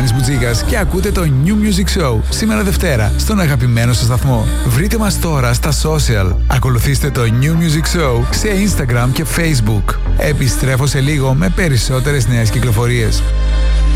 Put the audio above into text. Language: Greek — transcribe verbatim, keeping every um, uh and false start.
Γιάννης Μπουτζίκας και ακούτε το New Music Show σήμερα Δευτέρα στον αγαπημένο σας σταθμό. Βρείτε μας τώρα στα social. Ακολουθήστε το New Music Show σε Instagram και Facebook. Επιστρέφω σε λίγο με περισσότερες νέες κυκλοφορίες.